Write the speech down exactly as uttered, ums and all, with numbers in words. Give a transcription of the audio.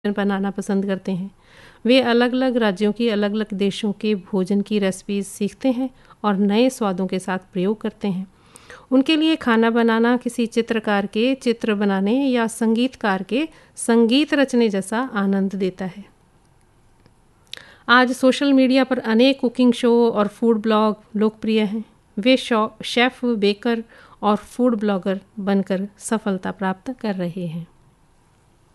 बनाना पसंद करते हैं। वे अलग-अलग राज्यों की अलग-अलग देशों के भोजन की रेसिपीज़ सीखते हैं और नए स्वादों के साथ प्रयोग करते हैं। उनके लिए खाना बनाना किसी चित्रकार के चित्र बनाने या संगीतकार के संगीत रचने जैसा आनंद देता है। आज सोशल मीडिया पर अनेक कुकिंग शो और फूड ब्लॉग लोकप्रिय हैं। वे शेफ़, बेकर और फूड ब्लॉगर बनकर सफलता प्राप्त कर रहे हैं।